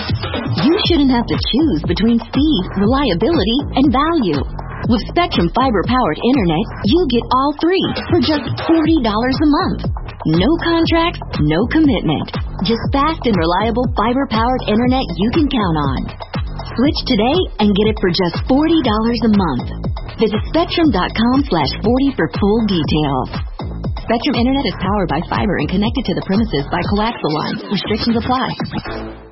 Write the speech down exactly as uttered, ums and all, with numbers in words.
You shouldn't have to choose between speed, reliability, and value. With Spectrum fiber-powered internet, you get all three for just forty dollars a month. No contracts, no commitment. Just fast and reliable fiber-powered internet you can count on. Switch today and get it for just forty dollars a month. Visit Spectrum.com slash 40 for full details. Spectrum Internet is powered by fiber and connected to the premises by coaxial lines. Restrictions apply.